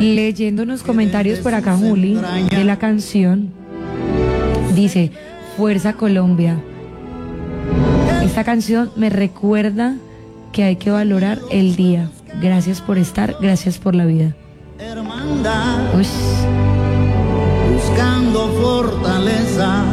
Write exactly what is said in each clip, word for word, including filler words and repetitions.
Leyendo unos comentarios por acá, Juli, de la canción, dice, Fuerza Colombia. Esta canción me recuerda que hay que valorar el día. Gracias por estar, gracias por la vida. Hermandad, Uy. buscando fortaleza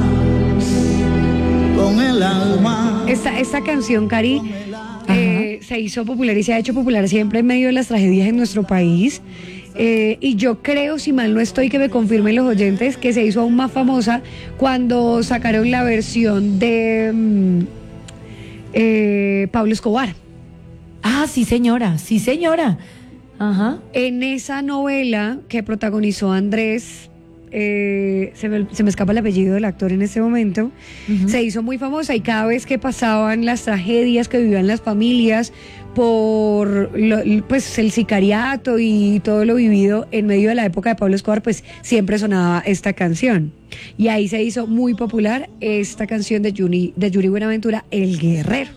con el alma. Esta, esta canción, Cari, eh, se hizo popular y se ha hecho popular siempre en medio de las tragedias en nuestro país. Eh, y yo creo, si mal no estoy, que me confirmen los oyentes, que se hizo aún más famosa cuando sacaron la versión de mm, eh, Pablo Escobar. Ah, sí señora, sí señora. Ajá. En esa novela que protagonizó Andrés, eh, se, me, se me escapa el apellido del actor en este momento, uh-huh. se hizo muy famosa y cada vez que pasaban las tragedias que vivían las familias por lo, pues el sicariato y todo lo vivido en medio de la época de Pablo Escobar, pues siempre sonaba esta canción. Y ahí se hizo muy popular esta canción de Yuri, de Yuri Buenaventura, El Guerrero.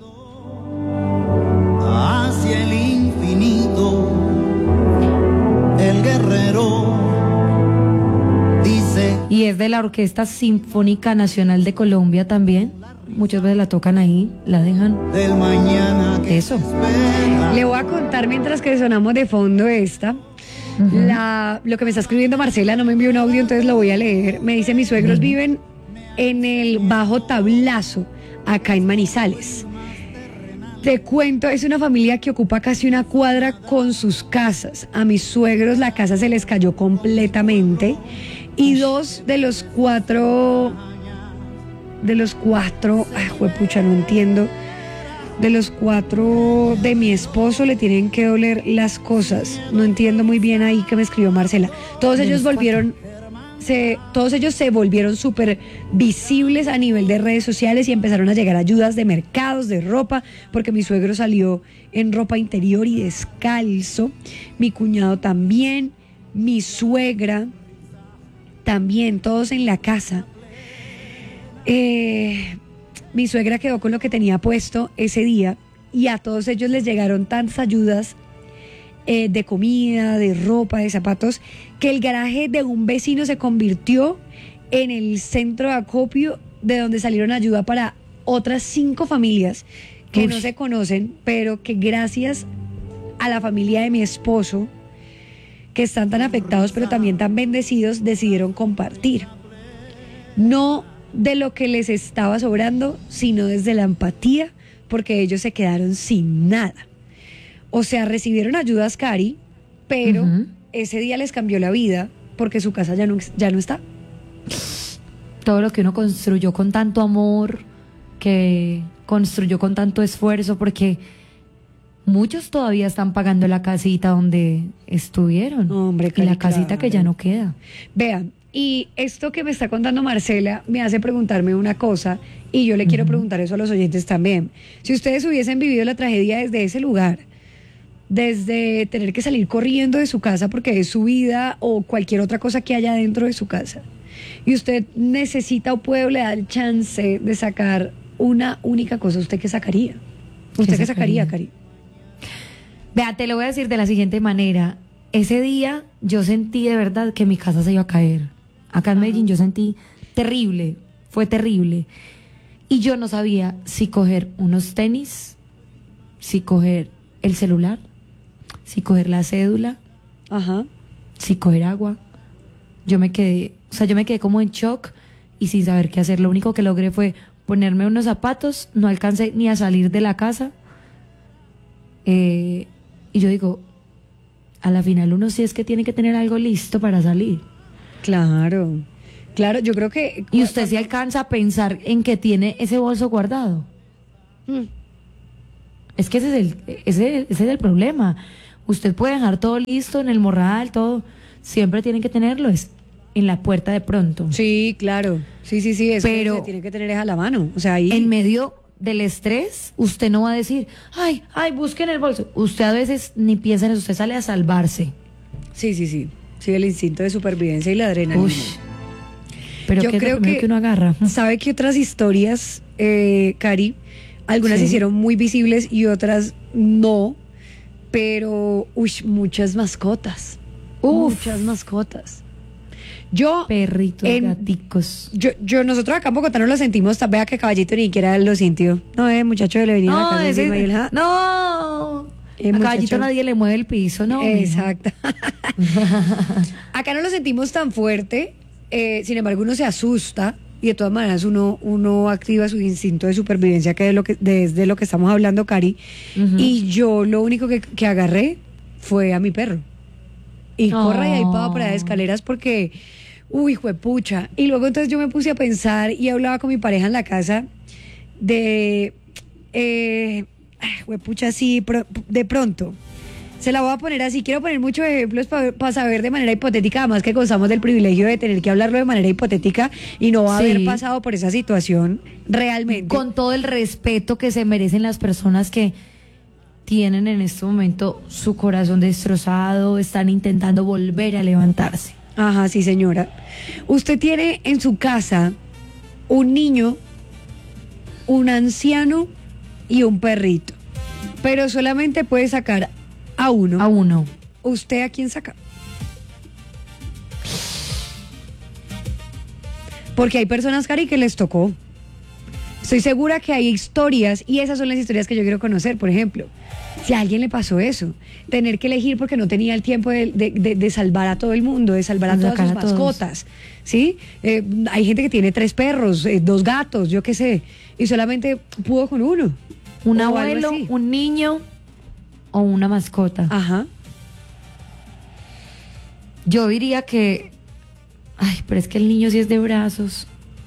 Hacia el infinito, el guerrero dice. Y es de la Orquesta Sinfónica Nacional de Colombia también. Muchas veces la tocan ahí, la dejan. Del mañana que eso. espera. Le voy a contar mientras que sonamos de fondo esta. Uh-huh. La, lo que me está escribiendo Marcela, no me envió un audio, entonces lo voy a leer. Me dice, mis suegros uh-huh. viven en el Bajo Tablazo, acá en Manizales. Te cuento, es una familia que ocupa casi una cuadra con sus casas. A mis suegros la casa se les cayó completamente y dos de los cuatro, de los cuatro, ay, juepucha, no entiendo, de los cuatro de mi esposo le tienen que doler las cosas. No entiendo muy bien ahí que me escribió Marcela. Todos ellos volvieron... Se, todos ellos se volvieron súper visibles a nivel de redes sociales y empezaron a llegar ayudas de mercados, de ropa, porque mi suegro salió en ropa interior y descalzo, mi cuñado también, mi suegra también, todos en la casa. Eh, mi suegra quedó con lo que tenía puesto ese día y a todos ellos les llegaron tantas ayudas Eh, de comida, de ropa, de zapatos, que el garaje de un vecino se convirtió en el centro de acopio de donde salieron ayuda para otras cinco familias que Uy. no se conocen, pero que gracias a la familia de mi esposo, que están tan afectados pero también tan bendecidos, decidieron compartir. No de lo que les estaba sobrando, sino desde la empatía, porque ellos se quedaron sin nada. O sea, recibieron ayudas, Cari, pero uh-huh. ese día les cambió la vida porque su casa ya no, ya no está. Todo lo que uno construyó con tanto amor, que construyó con tanto esfuerzo, porque muchos todavía están pagando la casita donde estuvieron. Hombre, Cari, y la casita claro. que ya no queda. Vean, y esto que me está contando Marcela me hace preguntarme una cosa, y yo le uh-huh. quiero preguntar eso a los oyentes también. Si ustedes hubiesen vivido la tragedia desde ese lugar, desde tener que salir corriendo de su casa porque es su vida o cualquier otra cosa que haya dentro de su casa, y usted necesita o puede o le da el chance de sacar una única cosa, ¿usted qué sacaría? ¿Usted qué sacaría, Cari? Vea, te lo voy a decir de la siguiente manera. Ese día yo sentí de verdad que mi casa se iba a caer. Acá en Medellín yo sentí terrible, fue terrible. Y yo no sabía si coger unos tenis, si coger el celular, si coger la cédula, Ajá. si coger agua. Yo me quedé, o sea, yo me quedé como en shock y sin saber qué hacer. Lo único que logré fue ponerme unos zapatos, no alcancé ni a salir de la casa. Eh, y yo digo, a la final uno sí es que tiene que tener algo listo para salir. Claro, claro, yo creo que... Y usted sí alcanza a pensar en que tiene ese bolso guardado. Hmm. Es que ese es el, ese, ese es el problema. Usted puede dejar todo listo en el morral, todo. Siempre tiene que tenerlo es en la puerta de pronto. Sí, claro. Sí, sí, sí. Eso pero se tiene que tener es a la mano. O sea, ahí... En medio del estrés, usted no va a decir, ay, ay, busquen el bolso. Usted a veces ni piensa en eso, usted sale a salvarse. Sí, sí, sí. Sí, el instinto de supervivencia y la adrenalina. Uy. Pero yo ¿qué creo es lo primero que, que uno agarra? ¿Sabe qué otras historias, eh, Cari? Algunas sí. se hicieron muy visibles y otras no, pero uy, muchas mascotas. Uf. muchas mascotas. Yo, Perritos, en- gaticos. yo, yo, nosotros acá en Bogotá no lo sentimos, tan- vea que Caballito ni siquiera lo sintió. No, eh, muchacho le venía a la No, casa ese- encima y él, ja. no. Eh, A muchacho. Caballito nadie le mueve el piso, ¿no? mija. Exacto. Acá no lo sentimos tan fuerte, eh, sin embargo uno se asusta y de todas maneras uno, uno activa su instinto de supervivencia, que es lo que, desde lo que estamos hablando, Cari. Ujú. Y yo lo único que, que agarré fue a mi perro. Y Oh. corre y ahí para por las escaleras porque, uy, juepucha. Y luego entonces yo me puse a pensar y hablaba con mi pareja en la casa de, eh, ay, juepucha, sí, pro- de pronto. Se la voy a poner así. Quiero poner muchos ejemplos para saber de manera hipotética, además que gozamos del privilegio de tener que hablarlo de manera hipotética y no Sí. haber pasado por esa situación realmente. Con todo el respeto que se merecen las personas que tienen en este momento su corazón destrozado, están intentando volver a levantarse. Ajá, sí, señora. Usted tiene en su casa un niño, un anciano y un perrito, pero solamente puede sacar a uno. A uno. ¿Usted a quién saca? Porque hay personas, Cari, que les tocó. Estoy segura que hay historias y esas son las historias que yo quiero conocer. Por ejemplo, si a alguien le pasó eso, tener que elegir porque no tenía el tiempo de, de- de- de salvar a todo el mundo, de salvar a De todas sacar sus a todos. mascotas, ¿sí? Eh, hay gente que tiene tres perros, eh, dos gatos, yo qué sé, y solamente pudo con uno. Un O algo abuelo, así. un niño o una mascota. Ajá. Yo diría que... Ay, pero es que el niño sí es de brazos.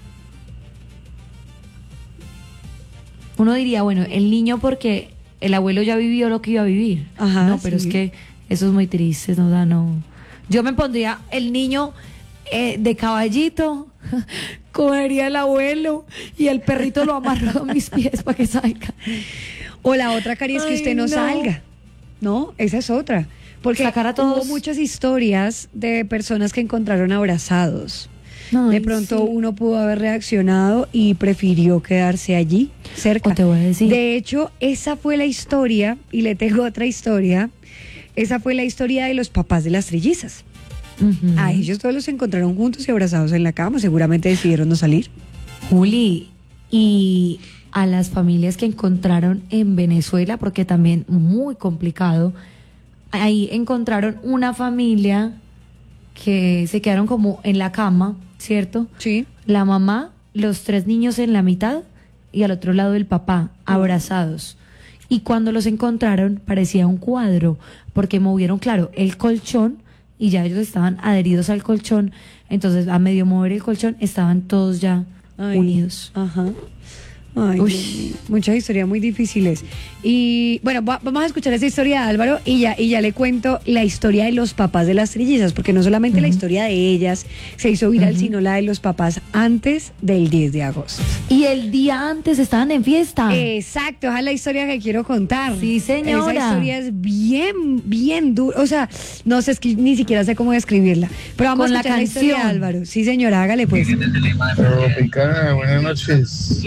Uno diría, bueno, el niño porque el abuelo ya vivió lo que iba a vivir. Ajá, no, pero sí. es que eso es muy triste, no da, no. Yo me pondría el niño eh, de Caballito, cogería al abuelo y el perrito lo amarro a mis pies para que salga. O la otra, Cari, es que Ay, usted no, no. salga. No, esa es otra. Porque Sacar a todos. hubo muchas historias de personas que encontraron abrazados. Ay, de pronto sí. uno pudo haber reaccionado y prefirió quedarse allí, cerca. O te voy a decir. De hecho, esa fue la historia, y le tengo otra historia. Esa fue la historia de los papás de las trillizas. Ujú. A ellos todos los encontraron juntos y abrazados en la cama. Seguramente decidieron no salir. Juli, y a las familias que encontraron en Venezuela, porque también muy complicado, ahí encontraron una familia que se quedaron como en la cama, ¿cierto? Sí. La mamá, los tres niños en la mitad y al otro lado el papá, abrazados. Y cuando los encontraron parecía un cuadro, porque movieron, claro, el colchón y ya ellos estaban adheridos al colchón. Entonces, a medio mover el colchón, estaban todos ya Ay, unidos. Ajá. Ay, Uy. Dios mío, muchas historias muy difíciles. Y bueno, va- vamos a escuchar esa historia de Álvaro y ya, y ya le cuento la historia de los papás de las trillizas, porque no solamente la historia de ellas se hizo viral, sino la de los papás antes del diez de agosto. Y el día antes estaban en fiesta. Exacto, esa es la historia que quiero contar. Sí, señora. Esa historia es bien, bien dura. O sea, no sé, es que ni siquiera sé cómo describirla. Pero vamos Con a la escuchar la, historia de canción. Álvaro. Sí, señora, hágale pues. Tropicana, buenas noches.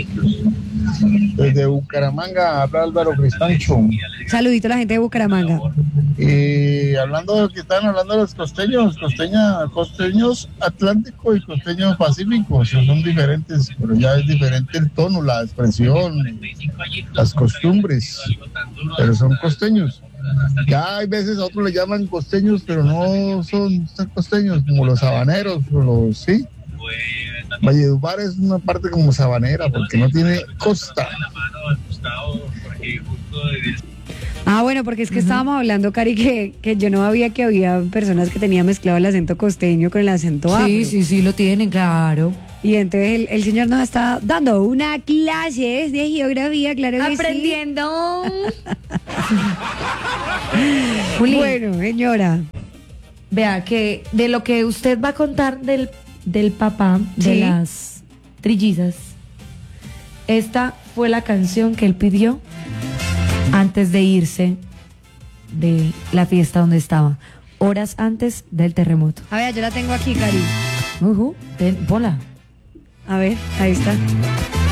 Desde Bucaramanga habla Álvaro Cristancho. Saludito a la gente de Bucaramanga. Y hablando de lo que están hablando de los costeños, costeña, costeños atlántico y costeños pacíficos, son diferentes, pero ya es diferente el tono, la expresión, las costumbres, pero son costeños. Ya hay veces a otros le llaman costeños, pero no son, son costeños, como los habaneros, o los, sí. Valledupar es una parte como sabanera, porque no tiene costa. Ah, bueno, porque es que estábamos hablando, Cari, que, que yo no sabía que había personas que tenían mezclado el acento costeño con el acento afro. Sí, sí, sí, lo tienen, claro. Y entonces el, el señor nos está dando una clase de geografía, claro que sí. Aprendiendo. Juli, Bueno, señora. vea que de lo que usted va a contar del, del papá de Sí. las trillizas, esta fue la canción que él pidió antes de irse de la fiesta donde estaba, horas antes del terremoto. A ver, yo la tengo aquí, Cari. Ujú, ten, ponla. A ver, ahí está.